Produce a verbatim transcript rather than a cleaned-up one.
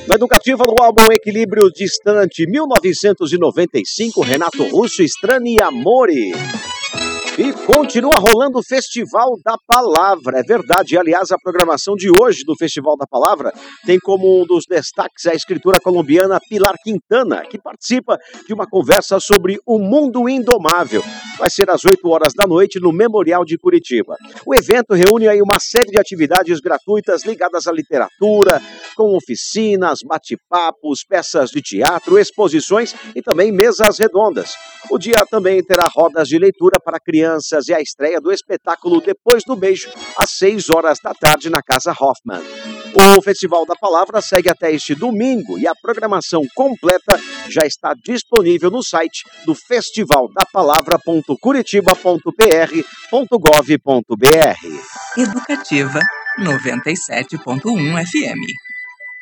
Na Educativa, no álbum Equilíbrio Distante, mil novecentos e noventa e cinco, Renato Russo, Strani Amore. E continua rolando o Festival da Palavra, é verdade. Aliás, a programação de hoje do Festival da Palavra tem como um dos destaques a escritora colombiana Pilar Quintana, que participa de uma conversa sobre o mundo indomável. Vai ser às oito horas da noite no Memorial de Curitiba. O evento reúne aí uma série de atividades gratuitas ligadas à literatura, com oficinas, bate-papos, peças de teatro, exposições e também mesas redondas. O dia também terá rodas de leitura para crianças e a estreia do espetáculo Depois do Beijo, às seis horas da tarde na Casa Hoffman. O Festival da Palavra segue até este domingo e a programação completa já está disponível no site do festival da palavra ponto curitiba ponto p r ponto gov ponto b r. Educativa noventa e sete ponto um F M.